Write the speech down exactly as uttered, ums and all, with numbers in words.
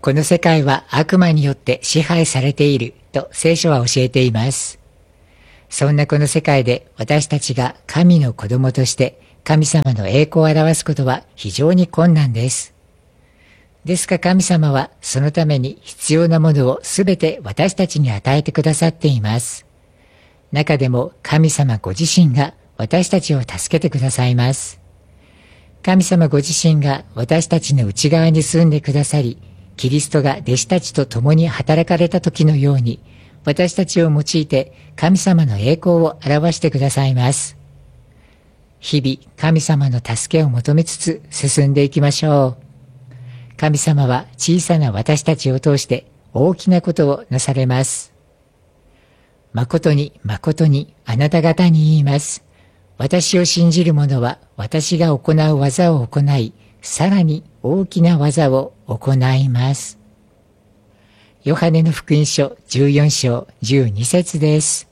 この世界は悪魔によって支配されていると聖書は教えています。そんなこの世界で私たちが神の子供として神様の栄光を表すことは非常に困難です。ですが神様はそのために必要なものをすべて私たちに与えてくださっています。中でも神様ご自身が私たちを助けてくださいます。神様ご自身が私たちの内側に住んでくださり、キリストが弟子たちと共に働かれた時のように、私たちを用いて神様の栄光を表してくださいます。日々神様の助けを求めつつ進んでいきましょう。神様は小さな私たちを通して大きなことをなされます。誠に誠にあなた方に言います。私を信じる者は私が行う技を行い、さらに大きな技を行います。ヨハネの福音書じゅうよん章じゅうに節です。